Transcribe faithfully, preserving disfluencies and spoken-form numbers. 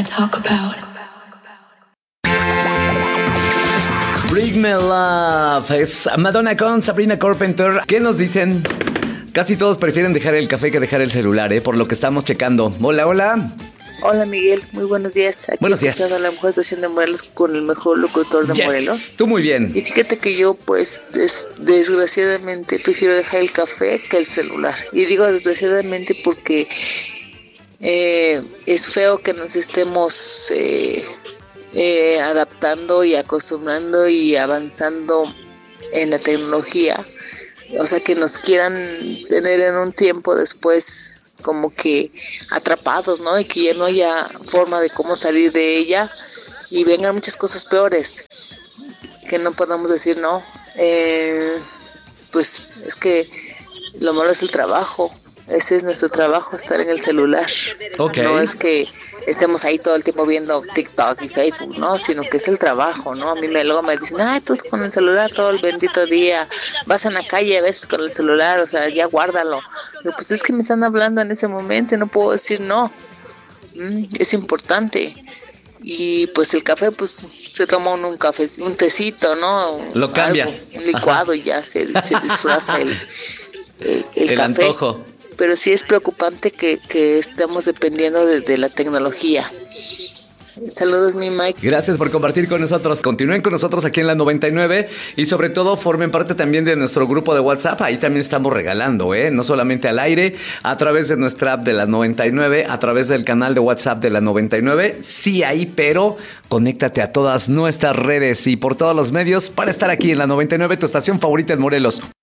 talk about. Bring Me Love es Madonna con Sabrina Carpenter. ¿Qué nos dicen? Casi todos prefieren dejar el café que dejar el celular, ¿eh? Por lo que estamos checando. Hola, hola. Hola Miguel, muy buenos días. Aquí buenos días. Escuchando la mejor estación de Morelos con el mejor locutor de yes. Morelos. Tú muy bien. Y fíjate que yo pues des- desgraciadamente prefiero dejar el café que el celular. Y digo desgraciadamente porque eh, es feo que nos estemos eh, eh, adaptando y acostumbrando y avanzando en la tecnología. O sea, que nos quieran tener en un tiempo después como que atrapados, ¿no? Y que ya no haya forma de cómo salir de ella y vengan muchas cosas peores, que no podamos decir no. Eh, pues es que lo malo es el trabajo. Ese es nuestro trabajo, estar en el celular. Okay. No es que estemos ahí todo el tiempo viendo TikTok y Facebook, no, sino que es el trabajo, ¿no? A mí me, luego me dicen, ay, tú con el celular todo el bendito día, vas en la calle a veces con el celular, o sea, ya guárdalo. Pero pues es que me están hablando en ese momento, no puedo decir no. Mm, es importante. Y pues el café, pues se toma uno un café, un tecito, ¿no? Lo cambias. Algo, un licuado. Ajá. Y ya se, se disfraza el, el, el, el café. antojo. Pero sí es preocupante que, que estemos dependiendo de, de la tecnología. Saludos, mi Mike. Gracias por compartir con nosotros. Continúen con nosotros aquí en la noventa y nueve y sobre todo formen parte también de nuestro grupo de WhatsApp. Ahí también estamos regalando, ¿eh? No solamente al aire, a través de nuestra app de la noventa y nueve, a través del canal de WhatsApp de la noventa y nueve. Sí, ahí, pero conéctate a todas nuestras redes y por todos los medios para estar aquí en la noventa y nueve, tu estación favorita en Morelos.